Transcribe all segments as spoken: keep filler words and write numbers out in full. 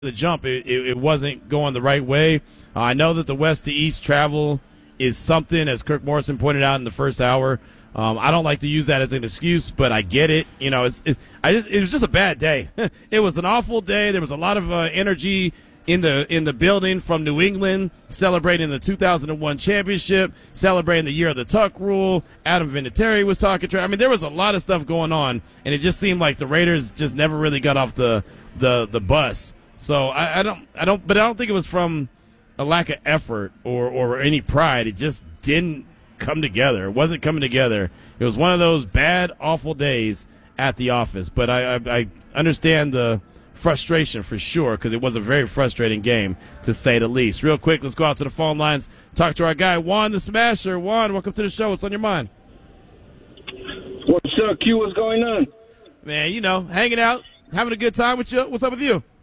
the jump, it, it, it wasn't going the right way. Uh, I know that the west to east travel is something, as Kirk Morrison pointed out in the first hour. Um, I don't like to use that as an excuse, but I get it. You know, it's, it's, I just, it was just a bad day. It was an awful day. There was a lot of uh, energy in the in the building from New England, celebrating the two thousand one championship, celebrating the year of the Tuck rule. Adam Vinatieri was talking to. I mean, there was a lot of stuff going on, and it just seemed like the Raiders just never really got off the the, the bus. So I, I don't, I don't, but I don't think it was from a lack of effort or, or any pride. It just didn't come together. It wasn't coming together. It was one of those bad, awful days at the office. But I, I, I understand the frustration for sure, because it was a very frustrating game, to say the least. Real quick, let's go out to the phone lines, talk to our guy, Juan the Smasher. Juan, welcome to the show. What's on your mind? What's up, Q? What's going on? Man, you know, hanging out, having a good time with you. What's up with you?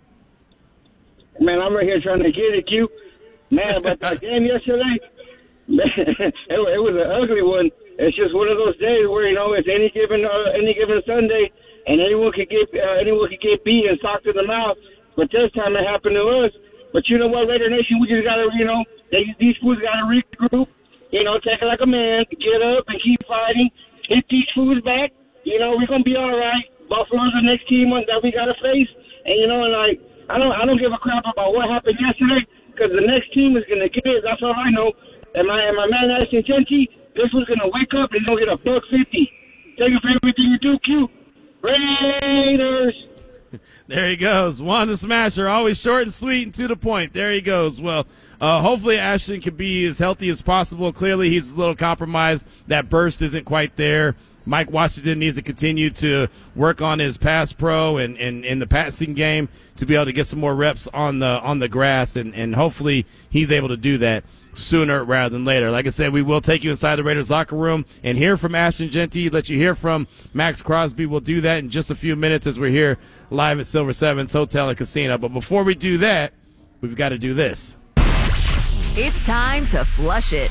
Man, I'm right here trying to get it, Q. Man, but the game yesterday, man, it, it was an ugly one. It's just one of those days where, you know, it's any given uh, any given Sunday, and anyone could get uh, anyone could get beat and socked in the mouth. But this time it happened to us. But you know what, Raider Nation, we just gotta, you know, they, these fools gotta regroup. You know, take it like a man, get up and keep fighting, hit these fools back. You know, we're gonna be all right. Buffalo's the next team that we gotta face, and you know, and like. I don't I don't give a crap about what happened yesterday, because the next team is going to get it. That's all I know. And my, and my man, Ashton Genty, this was going to wake up and he's going to get a buck fifty. Thank you for everything you do, Q. Raiders. There he goes. Juan the Smasher, always short and sweet and to the point. There he goes. Well, uh, hopefully Ashton can be as healthy as possible. Clearly he's a little compromised. That burst isn't quite there. Mike Washington needs to continue to work on his pass pro and, and, and the passing game to be able to get some more reps on the on the grass, and, and hopefully he's able to do that sooner rather than later. Like I said, we will take you inside the Raiders locker room and hear from Ashton Genty, let you hear from Max Crosby. We'll do that in just a few minutes as we're here live at Silver Sevens Hotel and Casino. But before we do that, we've got to do this. It's time to flush it.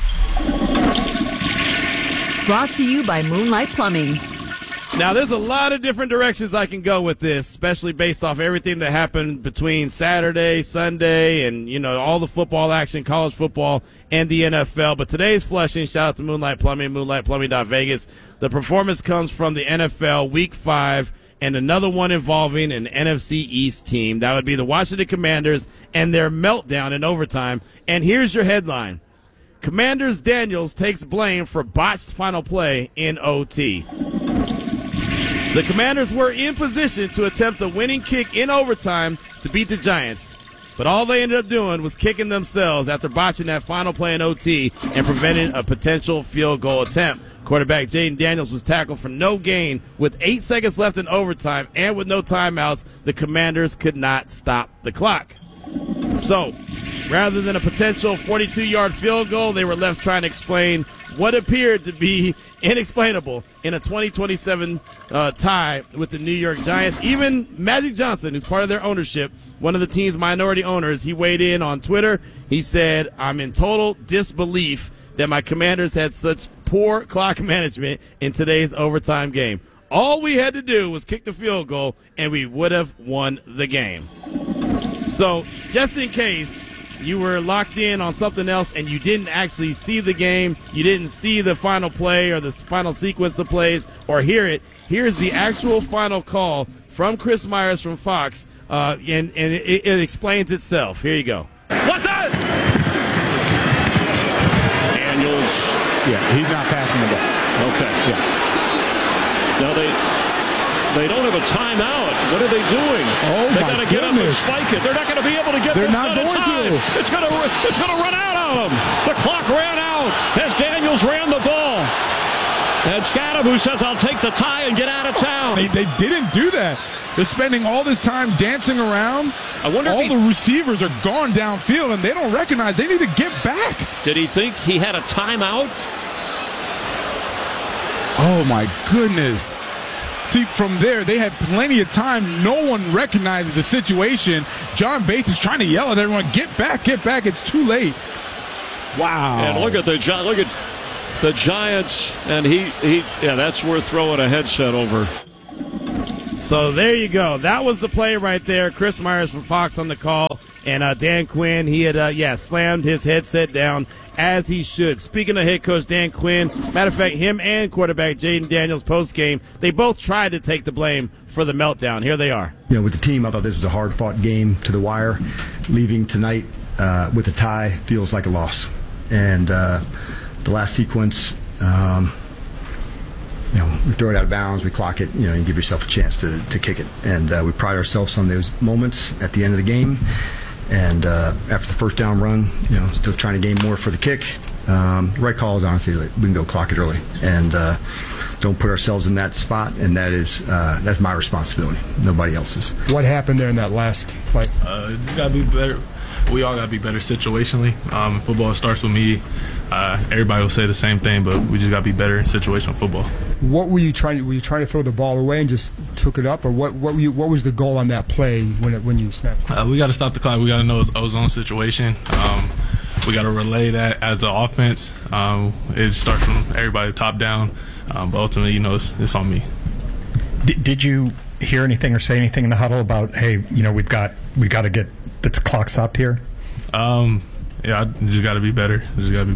Brought to you by Moonlight Plumbing. Now, there's a lot of different directions I can go with this, especially based off everything that happened between Saturday, Sunday, and, you know, all the football action, college football, and the N F L. But today's flushing, shout out to Moonlight Plumbing, moonlight plumbing dot vegas. The performance comes from the N F L Week five, and another one involving an N F C East team. That would be the Washington Commanders and their meltdown in overtime. And here's your headline. Commanders Daniels takes blame for botched final play in O T. The Commanders were in position to attempt a winning kick in overtime to beat the Giants, but all they ended up doing was kicking themselves after botching that final play in O T and preventing a potential field goal attempt. Quarterback Jaden Daniels was tackled for no gain with eight seconds left in overtime, and with no timeouts, the Commanders could not stop the clock. So, rather than a potential forty-two-yard field goal, they were left trying to explain what appeared to be inexplainable in a twenty twenty-seven uh, tie with the New York Giants. Even Magic Johnson, who's part of their ownership, one of the team's minority owners, he weighed in on Twitter. He said, "I'm in total disbelief that my Commanders had such poor clock management in today's overtime game. All we had to do was kick the field goal, and we would have won the game." So, just in case you were locked in on something else and you didn't actually see the game, you didn't see the final play or the final sequence of plays or hear it, here's the actual final call from Chris Myers from Fox, uh, and, and it, it explains itself. Here you go. What's that? Daniels. Yeah, he's not passing the ball. Okay. Yeah. Now they they don't have a timeout. What are they doing? Oh, they my got to get up and goodness. spike it. They're not going to be able to get They're this not done in going time. to. It's going to it's going to run out on them. The clock ran out as Daniels ran the ball. And Scadaboo says, "I'll take the tie and get out of town." They, they didn't do that. They're spending all this time dancing around. I wonder all if he, the receivers are gone downfield, and they don't recognize they need to get back. Did he think he had a timeout? Oh, my goodness. See, from there, they had plenty of time. No one recognizes the situation. John Bates is trying to yell at everyone, "Get back, get back. It's too late." Wow. And look at the look at the Giants, and he, he yeah, that's worth throwing a headset over. So there you go. That was the play right there. Chris Myers from Fox on the call. And uh, Dan Quinn, he had, uh, yeah, slammed his headset down as he should. Speaking of head coach Dan Quinn, matter of fact, him and quarterback Jaden Daniels post-game, they both tried to take the blame for the meltdown. Here they are. You know, with the team, I thought this was a hard-fought game to the wire. Leaving tonight uh, with a tie feels like a loss. And uh, the last sequence, um, you know, we throw it out of bounds, we clock it, you know, and give yourself a chance to, to kick it. And uh, we pride ourselves on those moments at the end of the game. And uh, after the first down run, you know, still trying to gain more for the kick. Um, the right call is honestly like, we can go clock it early and uh, don't put ourselves in that spot. And that is uh, that's my responsibility, nobody else's. What happened there in that last play? Uh, it's got to be better. We all got to be better situationally. Um, football starts with me. Uh, everybody will say the same thing, but we just got to be better in situational football. What were you trying to? Were you trying to throw the ball away and just took it up, or what? What, were you, what was the goal on that play when it, when you snapped? Uh, we got to stop the clock. We got to know it's a zone situation. Um, we got to relay that as an offense. Um, it starts from everybody top down, um, but ultimately, you know, it's, it's on me. Did, did you hear anything or say anything in the huddle about, hey, you know, we've got we got to get the clock stopped here? Um, yeah, I just got to be better. Just got to be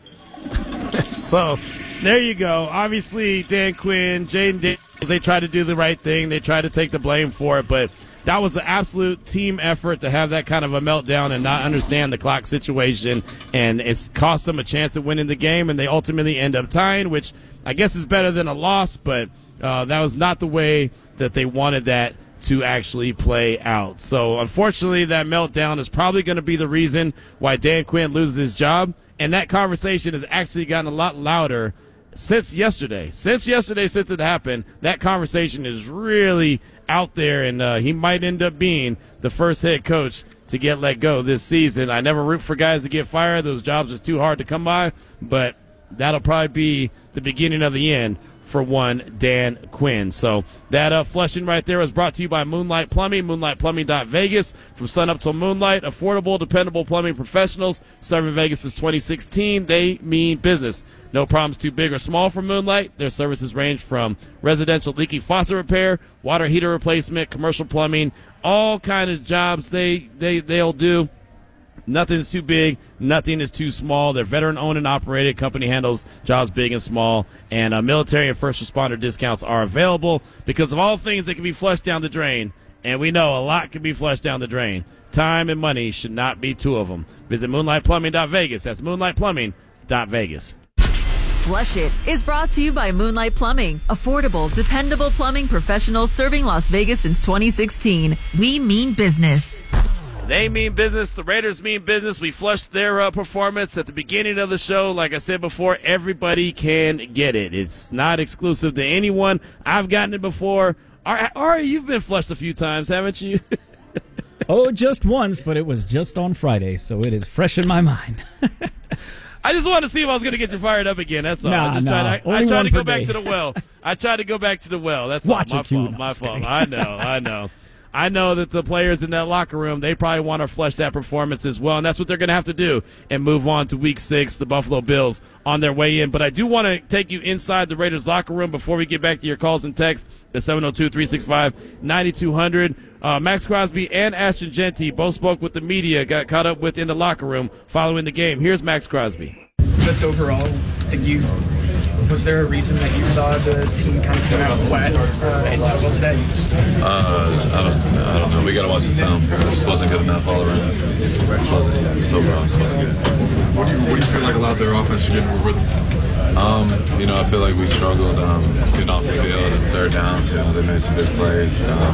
better. So, there you go. Obviously, Dan Quinn, Jaden Daniels, they tried to do the right thing. They tried to take the blame for it, but that was an absolute team effort to have that kind of a meltdown and not understand the clock situation, and it's cost them a chance at winning the game, and they ultimately end up tying, which I guess is better than a loss, but uh, that was not the way that they wanted that to actually play out. So, unfortunately, that meltdown is probably going to be the reason why Dan Quinn loses his job, and that conversation has actually gotten a lot louder since yesterday. Since yesterday, since it happened, that conversation is really out there, and uh, he might end up being the first head coach to get let go this season. I never root for guys to get fired. Those jobs are too hard to come by, but that'll probably be the beginning of the end for one Dan Quinn. So that uh, flushing right there was brought to you by Moonlight Plumbing, moonlight plumbing dot vegas. From sun up till moonlight, affordable, dependable plumbing professionals serving Vegas since twenty sixteen. They mean business. No problems too big or small for Moonlight. Their services range from residential leaky faucet repair, water heater replacement, commercial plumbing, all kind of jobs they, they, they'll do. Nothing's too big. Nothing is too small. They're veteran-owned and operated. Company handles jobs big and small. And uh, military and first responder discounts are available because of all things that can be flushed down the drain. And we know a lot can be flushed down the drain. Time and money should not be two of them. Visit moonlight plumbing dot vegas. That's moonlight plumbing dot vegas. Flush It is brought to you by Moonlight Plumbing. Affordable, dependable plumbing professionals serving Las Vegas since twenty sixteen. We mean business. They mean business. The Raiders mean business. We flushed their uh, performance at the beginning of the show. Like I said before, everybody can get it. It's not exclusive to anyone. I've gotten it before. Ari, Ari you've been flushed a few times, haven't you? Oh, just once, but it was just on Friday, so it is fresh in my mind. I just wanted to see if I was going to get you fired up again. That's all. Nah, I just nah. tried. I, I Only tried one to go per back day. to the well. I tried to go back to the well. That's Watch all. My it, you. fault. No, My just fault. kidding. I know. I know. I know that the players in that locker room, they probably want to flush that performance as well, and that's what they're going to have to do and move on to week six, the Buffalo Bills on their way in. But I do want to take you inside the Raiders locker room before we get back to your calls and texts at seven oh two, three six five, nine two hundred. Uh, Max Crosby and Ashton Genty both spoke with the media, got caught up with in the locker room following the game. Here's Max Crosby. Just overall, did you was there a reason that you saw the team kind of come out flat uh, in total today? Uh, I don't, I don't know. We got to watch the film. It just wasn't good enough all around. It wasn't, yeah, so far, it wasn't good. What do you, what do you feel like allowed their offense to get in rhythm? Um, you know, I feel like we struggled um, getting off the field and third downs. You know, they made some big plays. Um,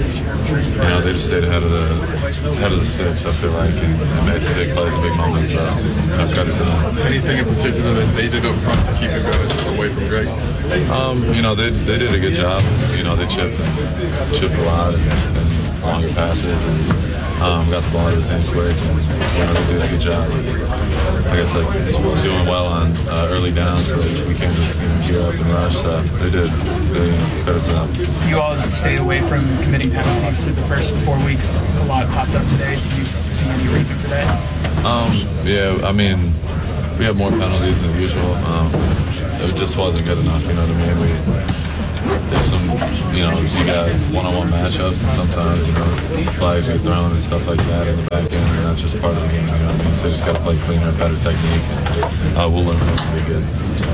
you know, they just stayed ahead of the ahead of the sticks. I feel like and, and made some big plays and big moments. So, I credit to them. Anything in particular that they did up front to keep you guys away from Greg? Um, you know, they they did a good job. You know, they chipped and chipped a lot and, and longer passes and um, got the ball out of his hands quick. And, you know, they did a good job. Like I said, it's, it's doing well on uh, early downs, so we can't just you know, gear up and rush. So they did. They, you know, credit to them. You all stayed away from committing penalties through the first four weeks. A lot popped up today. Did you see any reason for that? Um, yeah, I mean, we have more penalties than usual. Um, it just wasn't good enough. You know what I mean? We, there's some, you know, you got one-on-one matchups, and sometimes, you know, flags get thrown and stuff like that in the back end, and that's just part of the game. You know what I mean? So you just got to play cleaner, better technique, and uh, we'll learn from it to be good.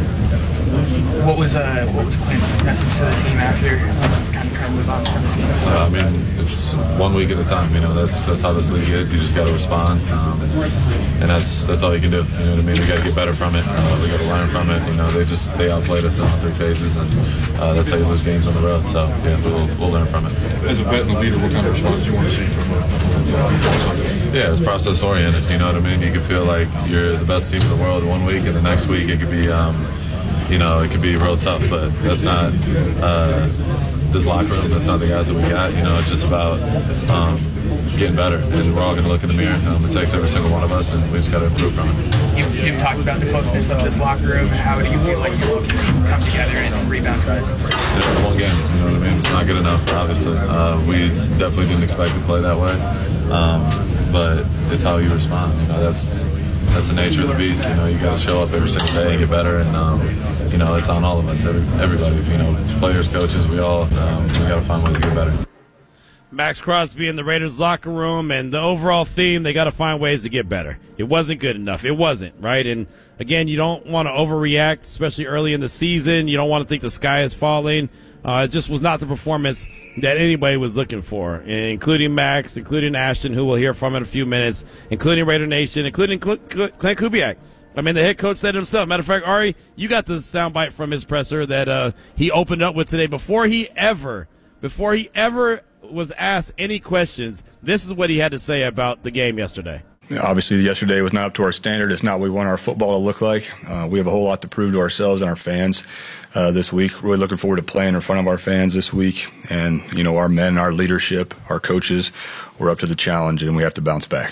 What was uh, what was Clint's message to the team after uh, kind of trying to move on from this game? Uh, I mean, it's one week at a time. You know, that's that's how this league is. You just got to respond, um, and that's that's all you can do. You know what I mean? We got to get better from it. Uh, we got to learn from it. You know, they just they outplayed us in all three phases, and uh, that's how you lose games on the road. So yeah, we'll we'll learn from it. As a vet and a leader, what kind of response do you want to see from a Yeah, it's process oriented. You know what I mean? You can feel like you're the best team in the world one week, and the next week it could be. Um, You know, it could be real tough, but that's not uh, this locker room. That's not the guys that we got. You know, it's just about um, getting better, and we're all going to look in the mirror. Um, it takes every single one of us, and we just got to improve from it. You've, you've talked about the closeness of this locker room. How do you feel like you come together and rebound tries? You know, it's one game. You know what I mean? It's not good enough, obviously. Uh, we definitely didn't expect to play that way, um, but it's how you respond. You know, that's. That's the nature of the beast. You know, you got to show up every single day and get better. And um, you know, it's on all of us, every, everybody. You know, players, coaches, we all. Um, we got to find ways to get better. Max Crosby in the Raiders locker room, and the overall theme: they got to find ways to get better. It wasn't good enough. It wasn't right. And again, you don't want to overreact, especially early in the season. You don't want to think the sky is falling. Uh, it just was not the performance that anybody was looking for, including Max, including Ashton, who we'll hear from in a few minutes, including Raider Nation, including Clint Kubiak. I mean, the head coach said it himself. Matter of fact, Ari, you got the soundbite from his presser that uh, he opened up with today. Before he ever, before he ever was asked any questions, this is what he had to say about the game yesterday. Obviously, yesterday was not up to our standard. It's not what we want our football to look like. Uh, we have a whole lot to prove to ourselves and our fans uh, this week. Really looking forward to playing in front of our fans this week. And, you know, our men, our leadership, our coaches, we're up to the challenge, and we have to bounce back.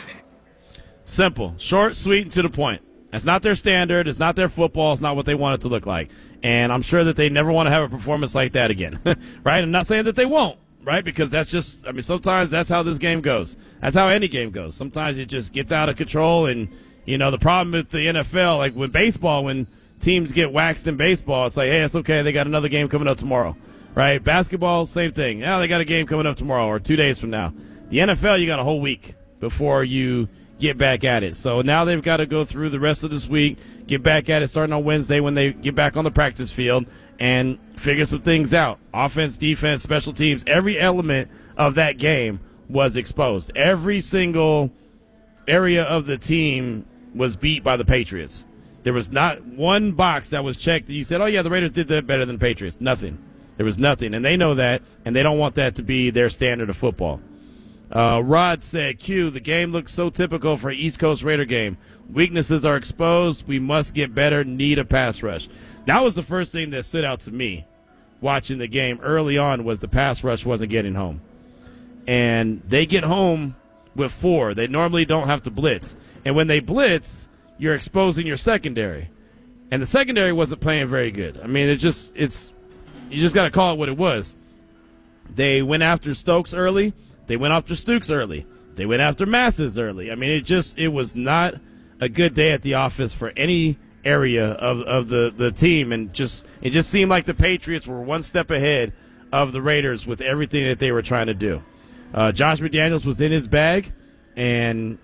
Simple, short, sweet, and to the point. It's not their standard. It's not their football. It's not what they want it to look like. And I'm sure that they never want to have a performance like that again, right? I'm not saying that they won't. Right, because that's just, I mean, sometimes that's how this game goes. That's how any game goes. Sometimes it just gets out of control, and, you know, the problem with the N F L, like with baseball, when teams get waxed in baseball, it's like, hey, it's okay, they got another game coming up tomorrow, right? Basketball, same thing. Now they got a game coming up tomorrow or two days from now. The N F L, you got a whole week before you get back at it. So now they've got to go through the rest of this week, get back at it starting on Wednesday when they get back on the practice field, and figure some things out. Offense, defense, special teams, every element of that game was exposed. Every single area of the team was beat by the Patriots. There was not one box that was checked that you said, oh, yeah, the Raiders did that better than the Patriots. Nothing. There was nothing, and they know that, and they don't want that to be their standard of football. Uh, Rod said, Q, the game looks so typical for an East Coast Raider game. Weaknesses are exposed. We must get better. Need a pass rush. That was the first thing that stood out to me watching the game early on, was the pass rush wasn't getting home. And they get home with four. They normally don't have to blitz. And when they blitz, you're exposing your secondary. And the secondary wasn't playing very good. I mean, it just it's you just got to call it what it was. They went after Stokes early. They went after Stukes early. They went after Masses early. I mean, it just it was not a good day at the office for any area of, of the, the team, and just it just seemed like the Patriots were one step ahead of the Raiders with everything that they were trying to do. Uh, Josh McDaniels was in his bag, and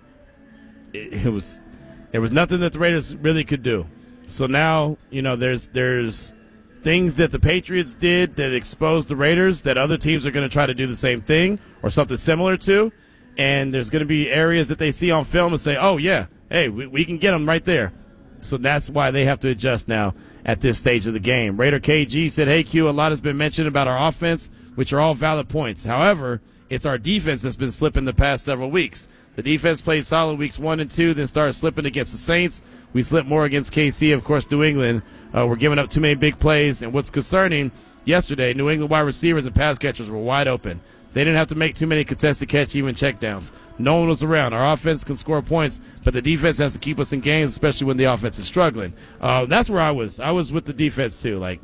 it, it was there was nothing that the Raiders really could do. So now, you know, there's there's things that the Patriots did that exposed the Raiders that other teams are going to try to do the same thing or something similar to, and there's going to be areas that they see on film and say, oh, yeah, hey, we, we can get them right there. So that's why they have to adjust now at this stage of the game. Raider K G said, hey, Q, a lot has been mentioned about our offense, which are all valid points. However, it's our defense that's been slipping the past several weeks. The defense played solid weeks one and two, then started slipping against the Saints. We slipped more against K C. Of course, New England, uh, we're giving up too many big plays. And what's concerning, yesterday, New England wide receivers and pass catchers were wide open. They didn't have to make too many contested catch, even checkdowns. No one was around. Our offense can score points, but the defense has to keep us in games, especially when the offense is struggling. Uh, that's where I was. I was with the defense too. Like,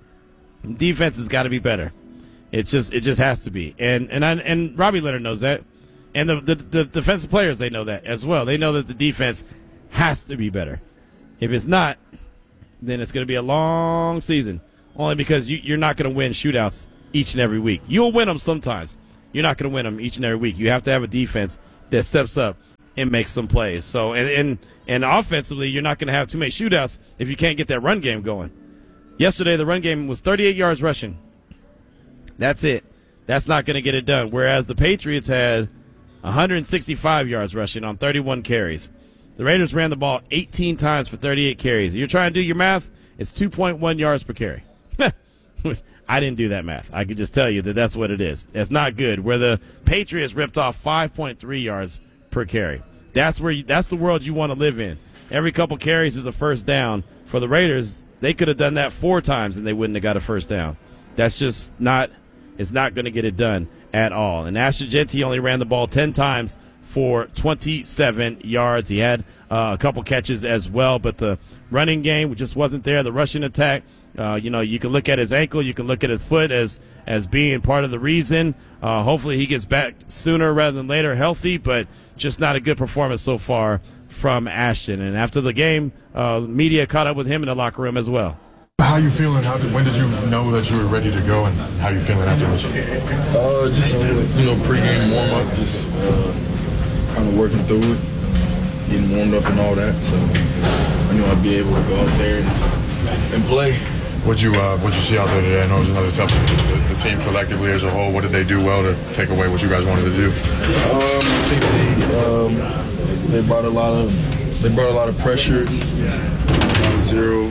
defense has got to be better. It's just, it just has to be. And and I, and Robbie Leonard knows that, and the, the the defensive players, they know that as well. They know that the defense has to be better. If it's not, then it's going to be a long season, only because you, you're not going to win shootouts each and every week. You'll win them sometimes. You're not going to win them each and every week. You have to have a defense that steps up and makes some plays. So, and and, and offensively, you're not going to have too many shootouts if you can't get that run game going. Yesterday, the run game was thirty-eight yards rushing. That's it. That's not going to get it done. Whereas the Patriots had one hundred sixty-five yards rushing on thirty-one carries. The Raiders ran the ball eighteen times for thirty-eight carries. You're trying to do your math, it's two point one yards per carry. I didn't do that math. I could just tell you that that's what it is. That's not good. Where the Patriots ripped off five point three yards per carry. That's where you, that's the world you want to live in. Every couple carries is a first down. For the Raiders, they could have done that four times and they wouldn't have got a first down. That's just not it's not going to get it done at all. And Ashton Jeanty only ran the ball ten times for twenty-seven yards. He had uh, a couple catches as well, but the running game just wasn't there. The rushing attack, uh, you know, you can look at his ankle, you can look at his foot as as being part of the reason. Uh, hopefully he gets back sooner rather than later healthy, but just not a good performance so far from Ashton. And after the game, uh, media caught up with him in the locker room as well. How you feeling? How did, when did you know that you were ready to go, and how you feeling afterwards? Uh, just you know, pregame warm up, just uh, kind of working through it, getting warmed up and all that. So I knew I'd be able to go out there and, and play. What'd you uh, What'd you see out there today? I know it was another tough one. The, the team collectively as a whole, what did they do well to take away what you guys wanted to do? Um, I think they um, they brought a lot of they brought a lot of pressure, a lot of zero.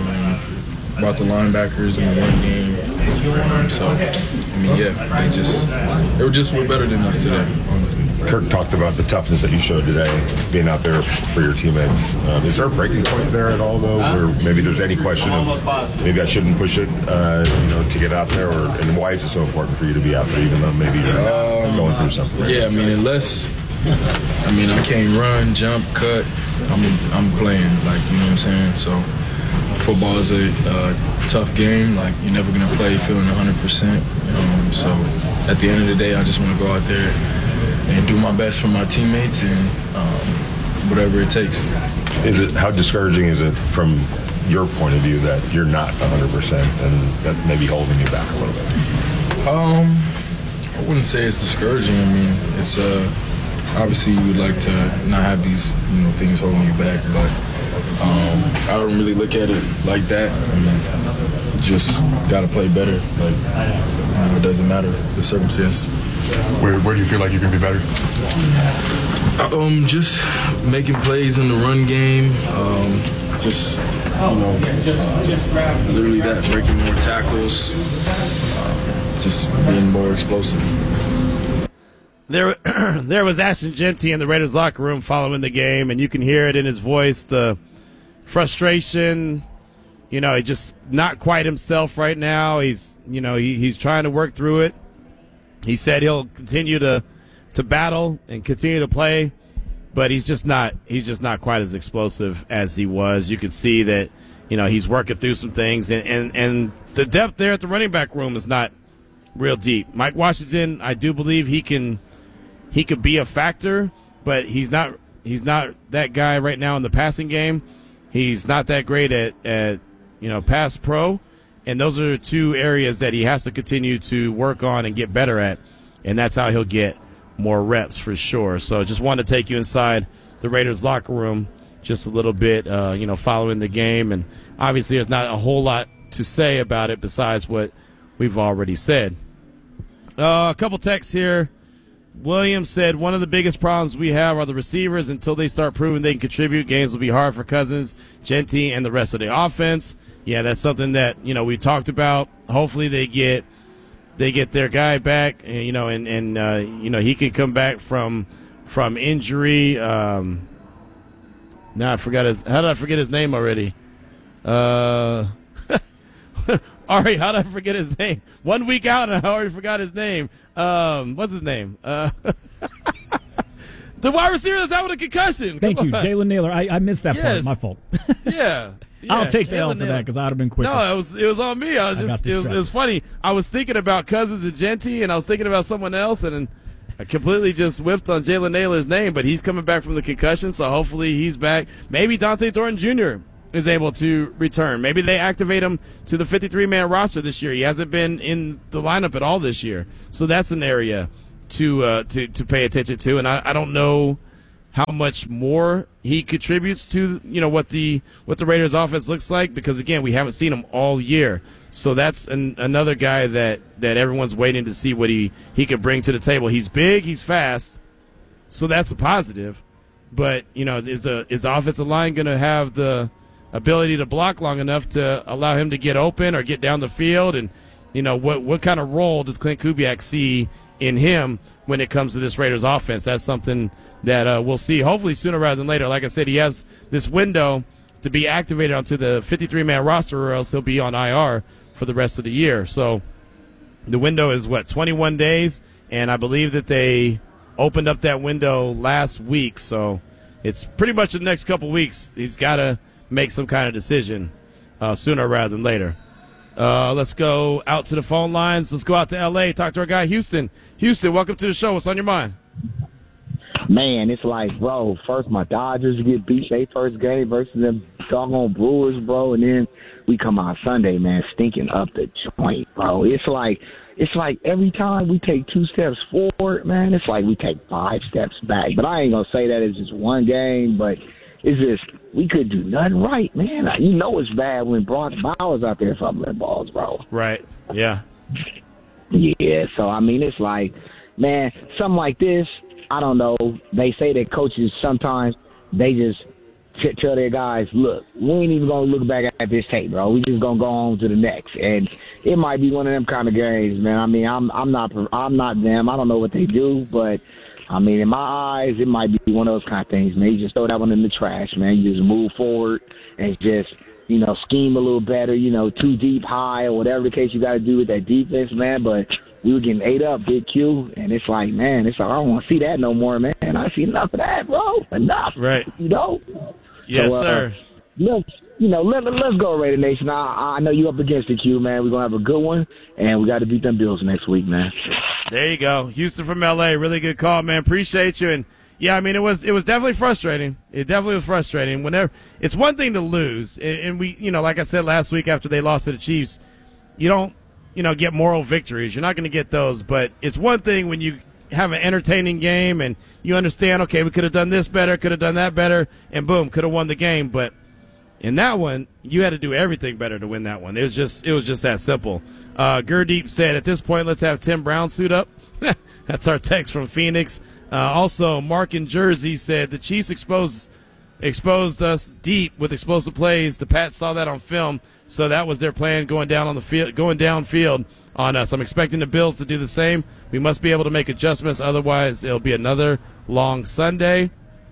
About the linebackers in the run game. Um, so, I mean, yeah, they just they were just were better than us today, honestly. Kirk talked about the toughness that you showed today, being out there for your teammates. Um, is there a breaking point there at all, though, where maybe there's any question of maybe I shouldn't push it, uh, you know, to get out there, or and why is it so important for you to be out there, even though maybe you're um, going through something? Right yeah, now? I mean, unless I mean I can't run, jump, cut, I'm I'm playing, like, you know what I'm saying, so. Football is a uh, tough game. Like, you're never going to play feeling one hundred percent. Um, so at the end of the day, I just want to go out there and do my best for my teammates and um, whatever it takes. Is it how discouraging is it from your point of view that you're not one hundred percent and that may be holding you back a little bit? Um, I wouldn't say it's discouraging. I mean, it's uh, obviously you would like to not have these, you know, things holding you back, but. Um, I don't really look at it like that. I mean, just got to play better. Like, you know, it doesn't matter the circumstances. Where, where do you feel like you can be better? Um, just making plays in the run game. Um, just, you know, literally that, breaking more tackles. Uh, just being more explosive. There, there was Ashton Jeanty in the Raiders locker room following the game, and you can hear it in his voice, the frustration. You know, he's just not quite himself right now. He's, you know, he, he's trying to work through it. He said he'll continue to to battle and continue to play, but he's just not he's just not quite as explosive as he was. You could see that, you know, he's working through some things, and, and, and the depth there at the running back room is not real deep. Mike Washington, I do believe he can. He could be a factor, but he's not he's not that guy right now in the passing game. He's not that great at, at you know, pass pro, and those are two areas that he has to continue to work on and get better at, and that's how he'll get more reps for sure. So just wanted to take you inside the Raiders locker room just a little bit, uh, you know, following the game, and obviously there's not a whole lot to say about it besides what we've already said. Uh, a couple texts here. Williams said, one of the biggest problems we have are the receivers. Until they start proving they can contribute, games will be hard for Cousins, Jeanty, and the rest of the offense. Yeah, that's something that, you know, we talked about. Hopefully they get they get their guy back, and, you know, and, and uh, you know, he can come back from from injury. Um, now I forgot his – how did I forget his name already? Uh, Ari, how did I forget his name? One week out, and I already forgot his name. Um, what's his name? Uh, the wide receiver that's out with a concussion. Thank Come you, on. Jalen Naylor. I, I missed that Yes. part. My fault. Yeah. yeah. I'll take the Jalen L for Naylor. that because I'd have been quicker. No, it was it was on me. I was I got just it was, it was funny. I was thinking about Cousins and Jeanty, and I was thinking about someone else, and I completely just whiffed on Jalen Naylor's name. But he's coming back from the concussion, so hopefully he's back. Maybe Dante Thornton Junior is able to return. Maybe they activate him to the fifty-three man roster this year. He hasn't been in the lineup at all this year. So that's an area to uh, to, to pay attention to. And I, I don't know how much more he contributes to, you know, what the what the Raiders offense looks like, because, again, we haven't seen him all year. So that's an, another guy that, that everyone's waiting to see what he, he could bring to the table. He's big, he's fast, so that's a positive. But, you know, is the is the offensive line going to have the ability to block long enough to allow him to get open or get down the field? And, you know, what, what kind of role does Clint Kubiak see in him when it comes to this Raiders offense? That's something that uh, we'll see hopefully sooner rather than later. Like I said, he has this window to be activated onto the fifty-three man roster, or else he'll be on I R for the rest of the year. So the window is, what, twenty-one days? And I believe that they opened up that window last week. So it's pretty much the next couple weeks. He's got to make some kind of decision uh, sooner rather than later. Uh, let's go out to the phone lines. Let's go out to L A, talk to our guy, Houston. Houston, welcome to the show. What's on your mind? Man, it's like, bro, first my Dodgers get beat their first game versus them doggone Brewers, bro, and then we come out Sunday, man, stinking up the joint, bro. It's like, it's like every time we take two steps forward, man, it's like we take five steps back. But I ain't going to say that it's just one game, but it's just, we could do nothing right, man. You know it's bad when Brock Bowers out there fumbling balls, bro. Right, yeah. Yeah, so, I mean, it's like, man, something like this, I don't know. They say that coaches sometimes, they just t- tell their guys, look, we ain't even going to look back at this tape, bro. We just going to go on to the next. And it might be one of them kind of games, man. I mean, I'm I'm not I'm not them. I don't know what they do, but, I mean, in my eyes, it might be one of those kind of things, man. You just throw that one in the trash, man. You just move forward and just, you know, scheme a little better, you know, too deep, high, or whatever the case you got to do with that defense, man. But we were getting ate up, Big Q, and it's like, man, it's like, I don't want to see that no more, man. I see enough of that, bro. Enough. Right. You know? Yes, so, uh, sir. Let's, you know, let, let's go, Raider Nation. I, I know you up against it, Q, man. We're going to have a good one, and we got to beat them Bills next week, man. There you go. Houston from L A. Really good call, man. Appreciate you. And, yeah, I mean, it was it was definitely frustrating. It definitely was frustrating. Whenever it's one thing to lose, and, and we, you know, like I said last week after they lost to the Chiefs, you don't, you know, get moral victories. You're not going to get those. But it's one thing when you have an entertaining game and you understand, okay, we could have done this better, could have done that better, and boom, could have won the game. But in that one, you had to do everything better to win that one. It was just it was just that simple. Uh, Gurdeep said, at this point, let's have Tim Brown suit up. That's our text from Phoenix. Uh, also, Mark in Jersey said, the Chiefs exposed exposed us deep with explosive plays. The Pats saw that on film, so that was their plan going down on the field, going downfield on us. I'm expecting the Bills to do the same. We must be able to make adjustments, otherwise it'll be another long Sunday.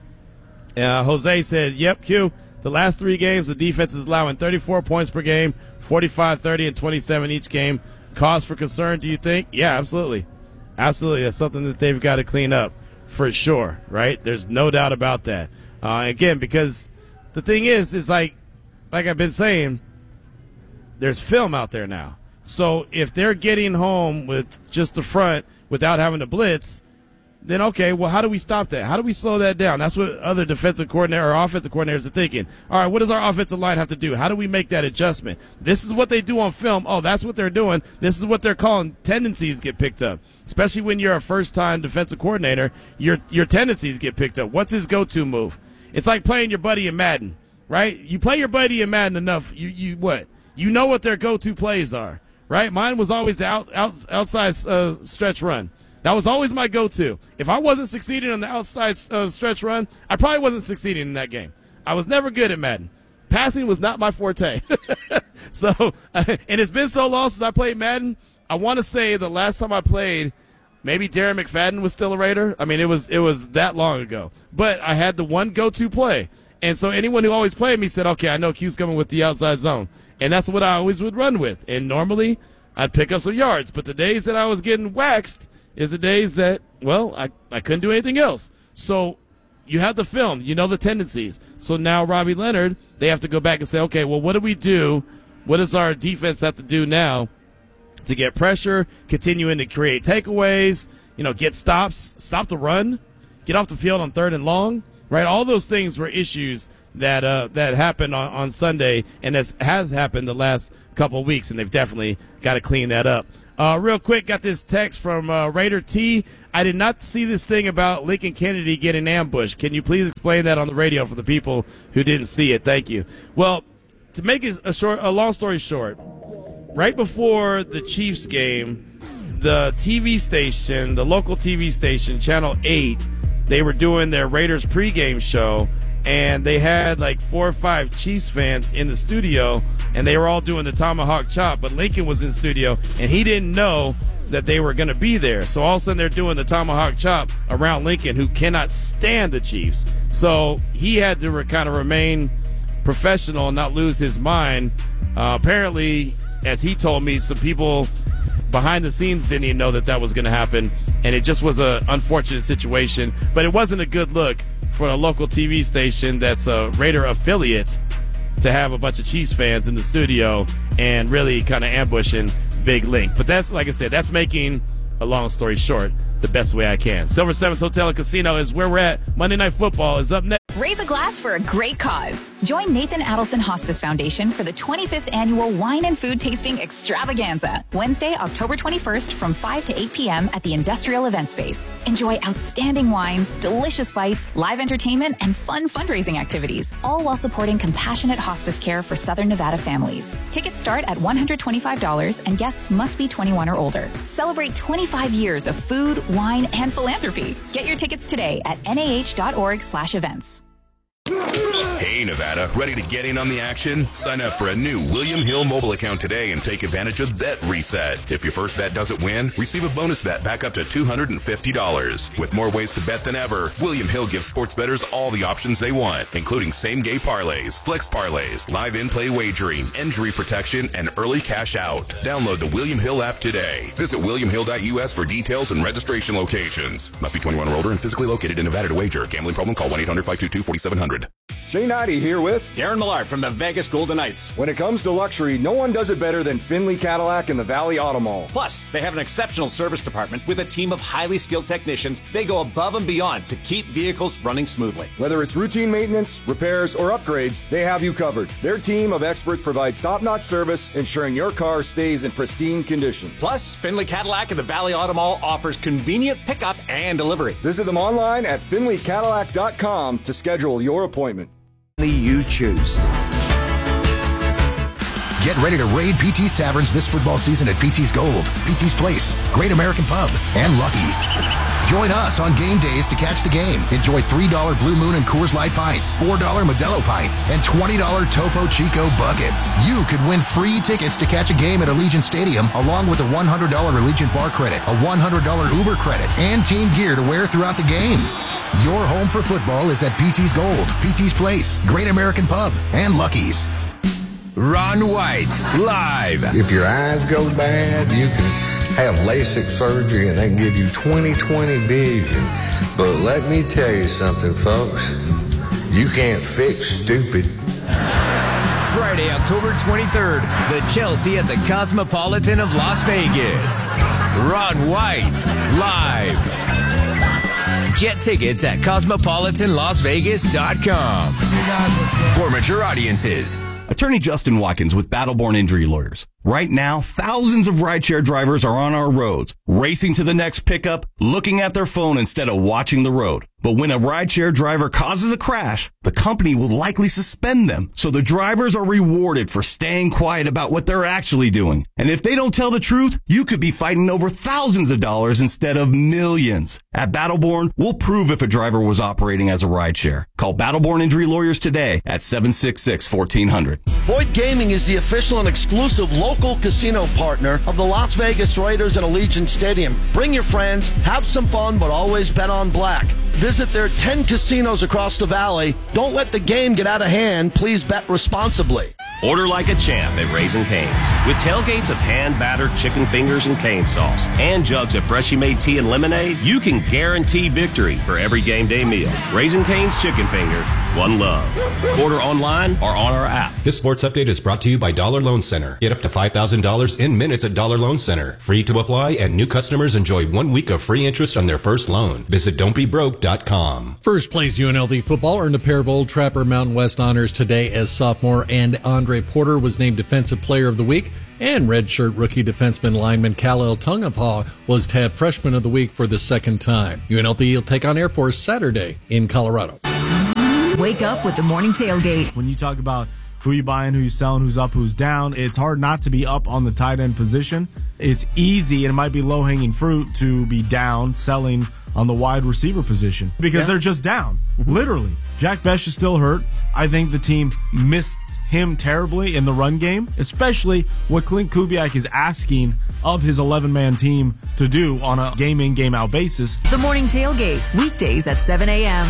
Uh, Jose said, yep, Q, the last three games, the defense is allowing thirty-four points per game, forty-five, thirty, and twenty-seven each game. Cause for concern, do you think? Yeah, absolutely. Absolutely. That's something that they've got to clean up for sure, right? There's no doubt about that. Uh, again, because the thing is, is like, like I've been saying, there's film out there now. So if they're getting home with just the front without having to blitz, then okay, well, how do we stop that? How do we slow that down? That's what other defensive coordinator or offensive coordinators are thinking. All right, what does our offensive line have to do? How do we make that adjustment? This is what they do on film. Oh, that's what they're doing. This is what they're calling tendencies get picked up. Especially when you're a first-time defensive coordinator, your your tendencies get picked up. What's his go-to move? It's like playing your buddy in Madden, right? You play your buddy in Madden enough, you you what? You know what their go-to plays are, right? Mine was always the out, out, outside uh, stretch run. That was always my go-to. If I wasn't succeeding on the outside uh, stretch run, I probably wasn't succeeding in that game. I was never good at Madden. Passing was not my forte. So, uh, and it's been so long since I played Madden. I want to say the last time I played, maybe Darren McFadden was still a Raider. I mean, it was it was that long ago. But I had the one go-to play. And so anyone who always played me said, okay, I know Q's coming with the outside zone. And that's what I always would run with. And normally I'd pick up some yards. But the days that I was getting waxed is the days that, well, I, I couldn't do anything else. So you have the film. You know the tendencies. So now Robbie Leonard, they have to go back and say, okay, well, what do we do? What does our defense have to do now to get pressure, continuing to create takeaways, you know, get stops, stop the run, get off the field on third and long, right? All those things were issues that uh, that happened on, on Sunday, and as has happened the last couple of weeks, and they've definitely got to clean that up. Uh, real quick, got this text from uh, Raider T. I did not see this thing about Lincoln Kennedy getting ambushed. Can you please explain that on the radio for the people who didn't see it? Thank you. Well, to make it a short, a long story short, right before the Chiefs game, the T V station, the local T V station, Channel eight, they were doing their Raiders pregame show, and they had like four or five Chiefs fans in the studio, and they were all doing the tomahawk chop, but Lincoln was in studio, and he didn't know that they were going to be there. So all of a sudden they're doing the tomahawk chop around Lincoln, who cannot stand the Chiefs. So he had to re- kind of remain professional and not lose his mind. Uh, apparently, as he told me, some people behind the scenes didn't even know that that was going to happen, and it just was an unfortunate situation. But it wasn't a good look for a local T V station that's a Raider affiliate to have a bunch of Chiefs fans in the studio and really kind of ambushing Big Link. But that's, like I said, that's making a long story short the best way I can. Silver Sevens Hotel and Casino is where we're at. Monday Night Football is up next. Raise a glass for a great cause. Join Nathan Adelson Hospice Foundation for the twenty-fifth Annual Wine and Food Tasting Extravaganza, Wednesday, October twenty-first from five to eight p.m. at the Industrial Event Space. Enjoy outstanding wines, delicious bites, live entertainment, and fun fundraising activities, all while supporting compassionate hospice care for Southern Nevada families. Tickets start at one hundred twenty-five dollars and guests must be twenty-one or older. Celebrate twenty-five years of food, wine, and philanthropy. Get your tickets today at N A H dot org slash events. Hey, Nevada, ready to get in on the action? Sign up for a new William Hill mobile account today and take advantage of Bet Reset. If your first bet doesn't win, receive a bonus bet back up to two hundred fifty dollars. With more ways to bet than ever, William Hill gives sports bettors all the options they want, including same-game parlays, flex parlays, live in-play wagering, injury protection, and early cash out. Download the William Hill app today. Visit william hill dot U S for details and registration locations. Must be twenty-one or older and physically located in Nevada to wager. Gambling problem? Call one eight hundred five two two four seven zero zero. Shane Ivey here with Darren Millard from the Vegas Golden Knights. When it comes to luxury, no one does it better than Finley Cadillac and the Valley Auto Mall. Plus, they have an exceptional service department with a team of highly skilled technicians. They go above and beyond to keep vehicles running smoothly. Whether it's routine maintenance, repairs, or upgrades, they have you covered. Their team of experts provides top-notch service, ensuring your car stays in pristine condition. Plus, Finley Cadillac and the Valley Auto Mall offers convenient pickup and delivery. Visit them online at finley cadillac dot com to schedule your appointment. You choose. Get ready to raid P T's Taverns this football season at P T's Gold, P T's Place, Great American Pub, and Lucky's. Join us on game days to catch the game. Enjoy three dollar Blue Moon and Coors Light pints, four dollar Modelo pints, and twenty dollar Topo Chico buckets. You could win free tickets to catch a game at Allegiant Stadium, along with a one hundred dollar Allegiant bar credit, a one hundred dollar Uber credit, and team gear to wear throughout the game. Your home for football is at P T's Gold, P T's Place, Great American Pub, and Lucky's. Ron White, live. If your eyes go bad, you can have LASIK surgery and they can give you twenty twenty vision. But let me tell you something, folks. You can't fix stupid. Friday, October twenty-third, the Chelsea at the Cosmopolitan of Las Vegas. Ron White, live. Get tickets at cosmopolitan las vegas dot com. For mature audiences. Attorney Justin Watkins with Battleborn Injury Lawyers. Right now, thousands of rideshare drivers are on our roads, racing to the next pickup, looking at their phone instead of watching the road. But when a rideshare driver causes a crash, the company will likely suspend them. So the drivers are rewarded for staying quiet about what they're actually doing. And if they don't tell the truth, you could be fighting over thousands of dollars instead of millions. At Battleborn, we'll prove if a driver was operating as a rideshare. Call Battleborn Injury Lawyers today at seven six six, one four zero zero. Boyd Gaming is the official and exclusive local casino partner of the Las Vegas Raiders at Allegiant Stadium. Bring your friends, have some fun, but always bet on black. Visit their ten casinos across the valley. Don't let the game get out of hand. Please bet responsibly. Order like a champ at Raising Cane's. With tailgates of hand-battered chicken fingers and cane sauce and jugs of freshly made tea and lemonade, you can guarantee victory for every game day meal. Raising Cane's Chicken Finger, one love. Order online or on our app. This sports update is brought to you by Dollar Loan Center. Get up to five thousand dollars in minutes at Dollar Loan Center. Free to apply, and new customers enjoy one week of free interest on their first loan. Visit don't be broke dot com. First place U N L V football earned a pair of Old Trapper Mountain West honors today as sophomore and Andre Porter was named Defensive Player of the Week, and redshirt rookie defenseman lineman Khalil Tungafah was tabbed Freshman of the Week for the second time. U N L V will take on Air Force Saturday in Colorado. Wake up with the morning tailgate. When you talk about who you buying, who you selling, who's up, who's down, it's hard not to be up on the tight end position. It's easy, and it might be low-hanging fruit to be down selling on the wide receiver position because yeah. they're just down. Literally. Jack Bech is still hurt. I think the team missed him terribly in the run game, especially what Clint Kubiak is asking of his eleven-man team to do on a game-in, game-out basis. The morning tailgate, weekdays at seven a.m.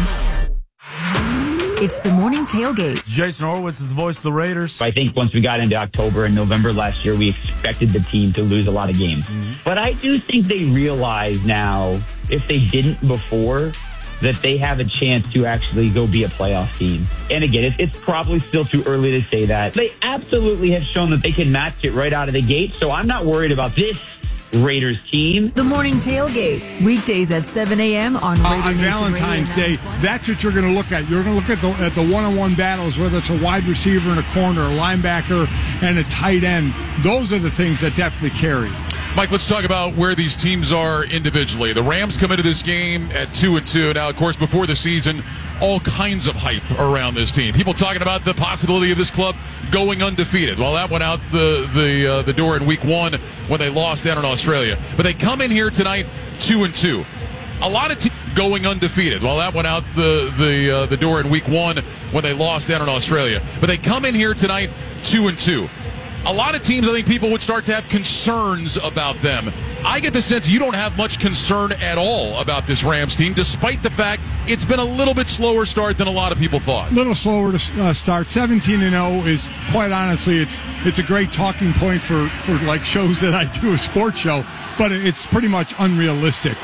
It's the morning tailgate. Jason Horowitz is the voice of the Raiders. I think once we got into October and November last year, we expected the team to lose a lot of games. Mm-hmm. But I do think they realize now, if they didn't before, that they have a chance to actually go be a playoff team. And again, it's, it's probably still too early to say that. They absolutely have shown that they can match it right out of the gate, so I'm not worried about this Raiders team. The morning tailgate, weekdays at seven a.m. on Radio uh, on Nation Valentine's Radio Day. That's what you're going to look at. You're going to look at the at the one-on-one battles, whether it's a wide receiver and a corner, a linebacker and a tight end. Those are the things that definitely carry. Mike, let's talk about where these teams are individually. The Rams come into this game at two and two. Now, of course, before the season, all kinds of hype around this team. People talking about the possibility of this club going undefeated. Well, that went out the the uh, the door in week one when they lost down in Australia. But they come in here tonight two and two. A lot of teams going undefeated. Well, that went out the the uh, the door in week one when they lost down in Australia. But they come in here tonight two and two. A lot of teams, I think people would start to have concerns about them. I get the sense you don't have much concern at all about this Rams team, despite the fact it's been a little bit slower start than a lot of people thought. A little slower to uh, start. seventeen and oh is, quite honestly, it's it's a great talking point for, for like shows that I do, a sports show, but it's pretty much unrealistic.